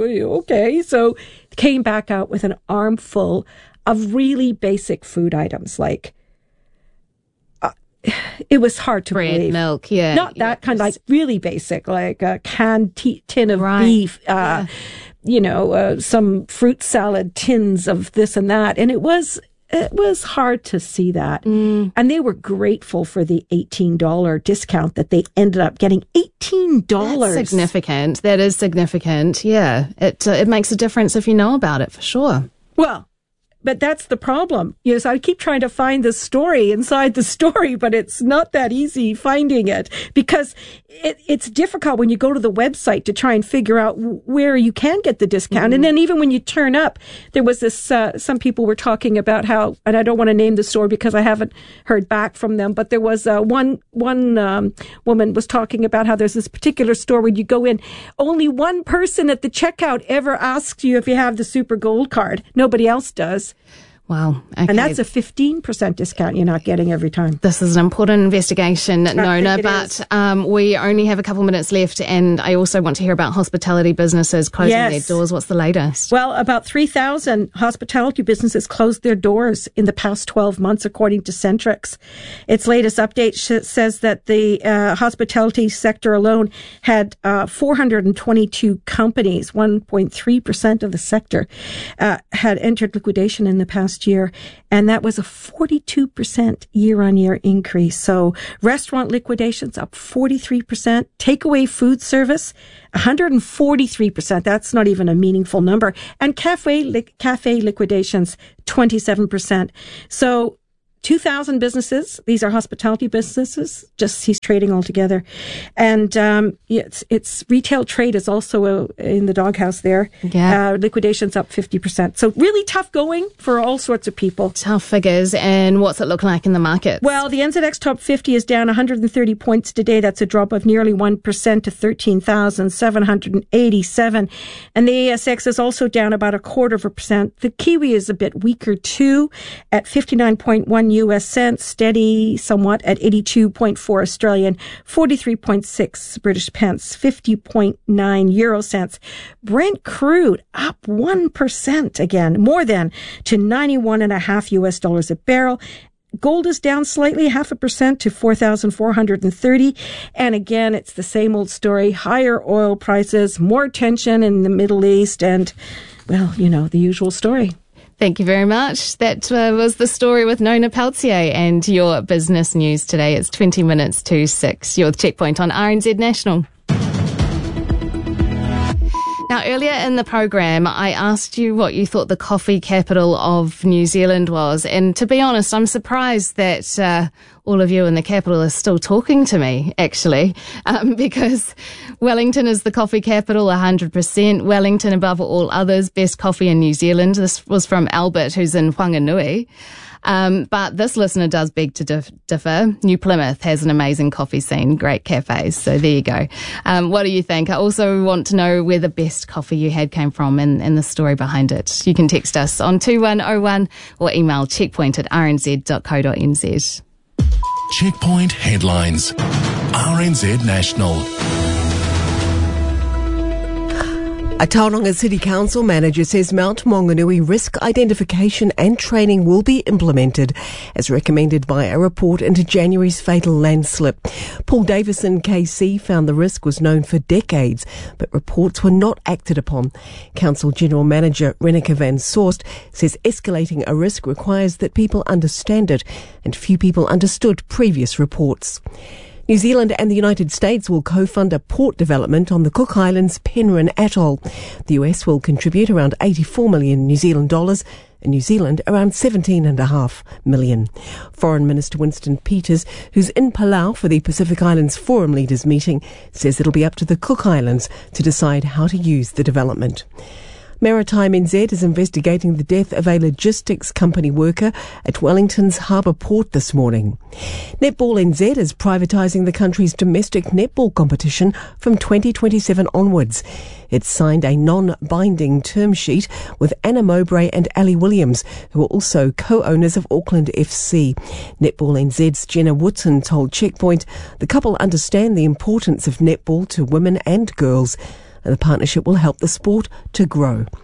okay. So came back out with an armful of really basic food items. Like, it was hard to bread, believe. Milk, yeah. Not that kind, like really basic, like a canned tin of beef, some fruit salad tins of this and that. And it was it was hard to see that. And they were grateful for the $18 discount that they ended up getting. $18. That's significant. That is significant. Yeah. It makes a difference if you know about it, for sure. Well, but that's the problem. Yes, I keep trying to find the story inside the story, but it's not that easy finding it because it's difficult when you go to the website to try and figure out where you can get the discount. Mm-hmm. And then even when you turn up, there was this, some people were talking about how, and I don't want to name the store because I haven't heard back from them, but there was one woman was talking about how there's this particular store when you go in, only one person at the checkout ever asks you if you have the Super Gold card. Nobody else does. Wow. Okay. And that's a 15% discount you're not getting every time. This is an important investigation, Nona, but we only have a couple minutes left, and I also want to hear about hospitality businesses closing their doors. What's the latest? Well, about 3,000 hospitality businesses closed their doors in the past 12 months, according to Centrix. Its latest update says that the hospitality sector alone had 422 companies, 1.3% of the sector, had entered liquidation in the past year, and that was a 42% year-on-year increase. So restaurant liquidations up 43%, takeaway food service 143%. That's not even a meaningful number, and cafe liquidations 27%. So 2,000 businesses. These are hospitality businesses. Just ceased trading altogether, and it's retail trade is also in the doghouse there. Yeah, liquidations up 50%. So really tough going for all sorts of people. Tough figures. And what's it look like in the market? Well, the NZX Top 50 is down 130 points today. That's a drop of nearly 1% to 13,787. And the ASX is also down about 0.25%. The Kiwi is a bit weaker too, at 59.1 US cents, steady somewhat at 82.4 Australian, 43.6 British pence, 50.9 euro cents. Brent crude up 1% again, more than, to 91.5 US dollars a barrel. Gold is down slightly, 0.5% to 4,430. And again, it's the same old story. Higher oil prices, more tension in the Middle East, and, well, you know, the usual story. Thank you very much. That was the story with Nona Peltier and your business news today. It's 20 minutes to 6. You're with Checkpoint on RNZ National. Now, earlier in the program, I asked you what you thought the coffee capital of New Zealand was. And to be honest, I'm surprised that all of you in the capital are still talking to me, actually, because Wellington is the coffee capital, 100%. Wellington above all others, best coffee in New Zealand. This was from Albert, who's in Whanganui. But this listener does beg to differ. New Plymouth has an amazing coffee scene, great cafes. So there you go. What do you think? I also want to know where the best coffee you had came from and the story behind it. You can text us on 2101 or email checkpoint@rnz.co.nz. Checkpoint headlines. RNZ National. A Tauranga City Council manager says Mount Maunganui risk identification and training will be implemented as recommended by a report into January's fatal landslip. Paul Davison KC found the risk was known for decades, but reports were not acted upon. Council General Manager Renika van Soest says escalating a risk requires that people understand it, and few people understood previous reports. New Zealand and the United States will co-fund a port development on the Cook Islands' Penrhyn Atoll. The US will contribute around 84 million New Zealand dollars and New Zealand around 17.5 million. Foreign Minister Winston Peters, who's in Palau for the Pacific Islands Forum Leaders meeting, says it'll be up to the Cook Islands to decide how to use the development. Maritime NZ is investigating the death of a logistics company worker at Wellington's Harbour Port this morning. Netball NZ is privatising the country's domestic netball competition from 2027 onwards. It's signed a non-binding term sheet with Anna Mowbray and Ali Williams, who are also co-owners of Auckland FC. Netball NZ's Jenna Woodson told Checkpoint the couple understand the importance of netball to women and girls, and the partnership will help the sport to grow.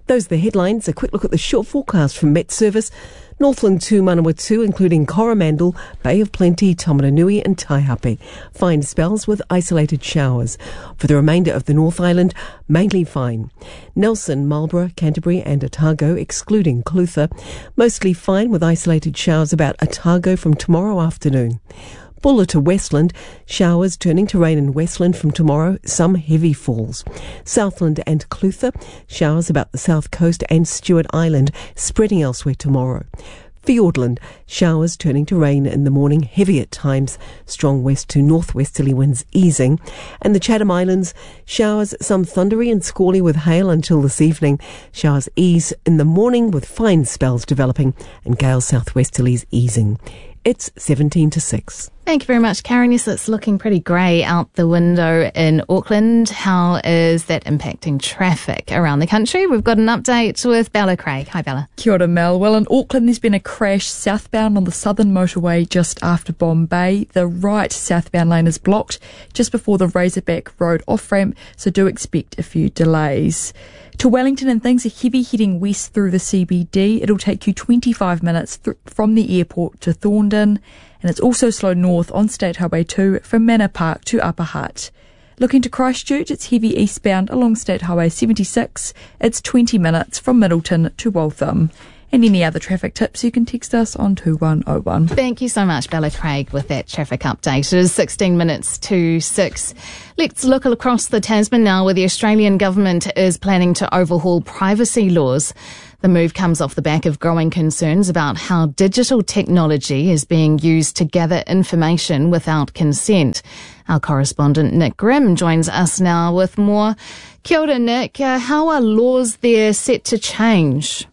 Those are the headlines. A quick look at the short forecast from Met Service. Northland to Manawatu, including Coromandel, Bay of Plenty, Taumarunui and Taihape. Fine spells with isolated showers. For the remainder of the North Island, mainly fine. Nelson, Marlborough, Canterbury and Otago, excluding Clutha, mostly fine with isolated showers about Otago from tomorrow afternoon. Bulla to Westland, showers turning to rain in Westland from tomorrow, some heavy falls. Southland and Clutha, showers about the south coast and Stewart Island, spreading elsewhere tomorrow. Fiordland, showers turning to rain in the morning, heavy at times, strong west to northwesterly winds easing. And the Chatham Islands, showers, some thundery and squally with hail until this evening. Showers ease in the morning with fine spells developing and gale southwesterlies easing. It's 17 to 6. Thank you very much, Karen. Yes, it's looking pretty grey out the window in Auckland. How is that impacting traffic around the country? We've got an update with Bella Craig. Hi, Bella. Kia ora, Mel. Well, in Auckland, there's been a crash southbound on the southern motorway just after Bombay. The right southbound lane is blocked just before the Razorback Road off-ramp, so do expect a few delays. To Wellington, and things are heavy heading west through the CBD. It'll take you 25 minutes from the airport to Thorndon, and it's also slow north on State Highway 2 from Manor Park to Upper Hutt. Looking to Christchurch, it's heavy eastbound along State Highway 76. It's 20 minutes from Middleton to Waltham. And any other traffic tips, you can text us on 2101. Thank you so much, Bella Craig, with that traffic update. It is 16 minutes to 6. Let's look across the Tasman now, where the Australian government is planning to overhaul privacy laws. The move comes off the back of growing concerns about how digital technology is being used to gather information without consent. Our correspondent Nick Grimm joins us now with more. Kia ora, Nick. How are laws there set to change?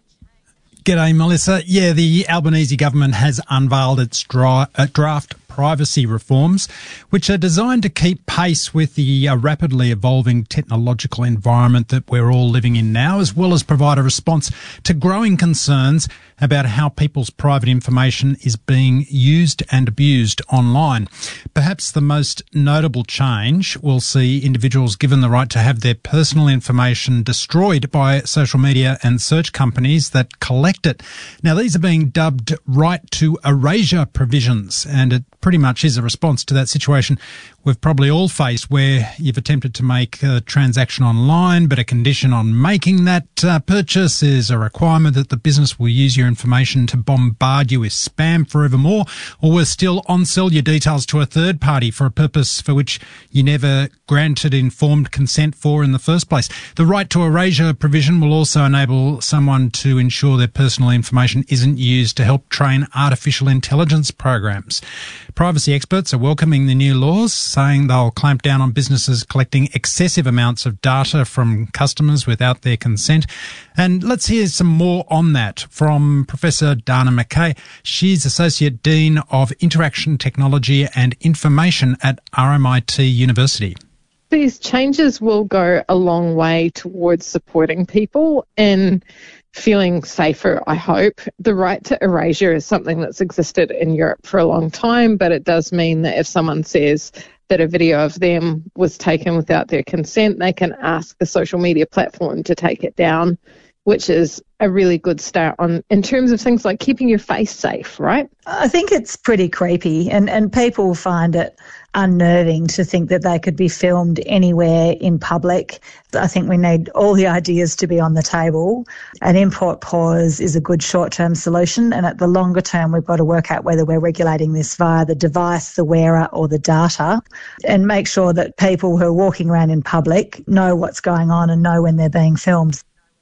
G'day, Melissa. Yeah, the Albanese government has unveiled its draft privacy reforms, which are designed to keep pace with the rapidly evolving technological environment that we're all living in now, as well as provide a response to growing concerns about how people's private information is being used and abused online. Perhaps the most notable change will see individuals given the right to have their personal information destroyed by social media and search companies that collect it. Now, these are being dubbed right to erasure provisions, and it pretty much is a response to that situation we've probably all faced, where you've attempted to make a transaction online, but a condition on making that purchase is a requirement that the business will use your information to bombard you with spam forevermore, or will still on-sell your details to a third party for a purpose for which you never granted informed consent for in the first place. The right to erasure provision will also enable someone to ensure their personal information isn't used to help train artificial intelligence programs. Privacy experts are welcoming the new laws, saying they'll clamp down on businesses collecting excessive amounts of data from customers without their consent. And let's hear some more on that from Professor Dana McKay. She's Associate Dean of Interaction Technology and Information at RMIT University. These changes will go a long way towards supporting people in feeling safer, I hope. The right to erasure is something that's existed in Europe for a long time, but it does mean that if someone says that a video of them was taken without their consent, they can ask the social media platform to take it down, which is a really good start in terms of things like keeping your face safe, right? I think it's pretty creepy, and people find it unnerving to think that they could be filmed anywhere in public. I think we need all the ideas to be on the table. An import pause is a good short-term solution, and at the longer term, we've got to work out whether we're regulating this via the device, the wearer, or the data, and make sure that people who are walking around in public know what's going on and know when they're being filmed.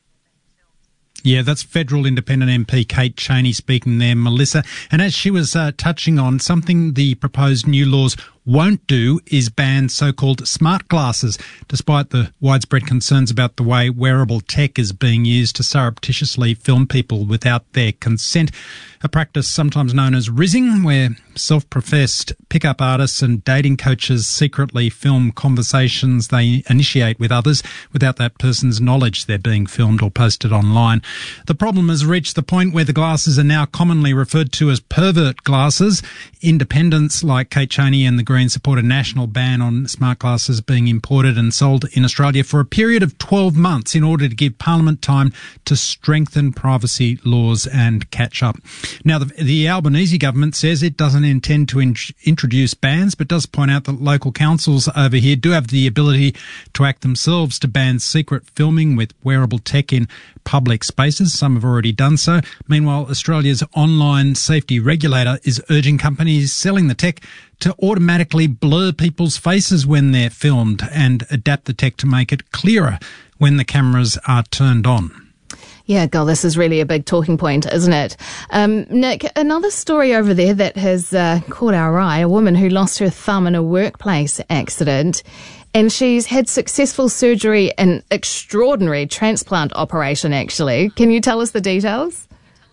Yeah, that's Federal Independent MP Kate Chaney speaking there, Melissa. And as she was touching on, something the proposed new laws won't do is ban so-called smart glasses, despite the widespread concerns about the way wearable tech is being used to surreptitiously film people without their consent. A practice sometimes known as rizzing, where self-professed pickup artists and dating coaches secretly film conversations they initiate with others without that person's knowledge they're being filmed or posted online. The problem has reached the point where the glasses are now commonly referred to as pervert glasses. Independents like Kate Chaney and the Greens support a national ban on smart glasses being imported and sold in Australia for a period of 12 months in order to give Parliament time to strengthen privacy laws and catch up. Now, the Albanese government says it doesn't intend to introduce bans, but does point out that local councils over here do have the ability to act themselves to ban secret filming with wearable tech in public spaces. Some have already done so. Meanwhile, Australia's online safety regulator is urging companies selling the tech to automatically blur people's faces when they're filmed and adapt the tech to make it clearer when the cameras are turned on. Yeah, God, this is really a big talking point, isn't it? Nick, another story over there that has caught our eye, a woman who lost her thumb in a workplace accident, and she's had successful surgery, an extraordinary transplant operation, actually. Can you tell us the details?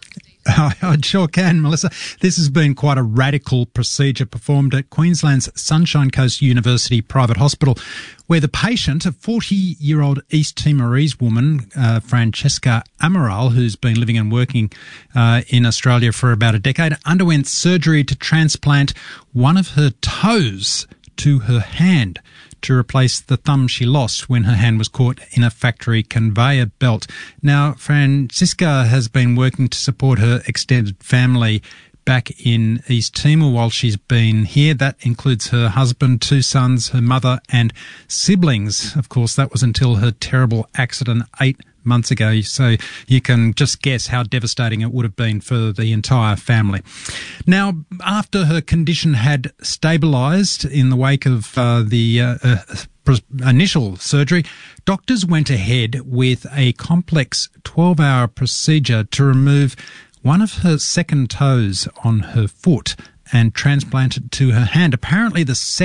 I sure can, Melissa. This has been quite a radical procedure performed at Queensland's Sunshine Coast University Private Hospital, where the patient, a 40-year-old East Timorese woman, Francesca Amaral, who's been living and working in Australia for about a decade, underwent surgery to transplant one of her toes to her hand to replace the thumb she lost when her hand was caught in a factory conveyor belt. Now, Francisca has been working to support her extended family back in East Timor while she's been here. That includes her husband, 2 sons, her mother and siblings. Of course, that was until her terrible accident 8 months ago, so you can just guess how devastating it would have been for the entire family. Now, after her condition had stabilised in the wake of the initial surgery, doctors went ahead with a complex 12-hour procedure to remove one of her second toes on her foot and transplant it to her hand. Apparently, the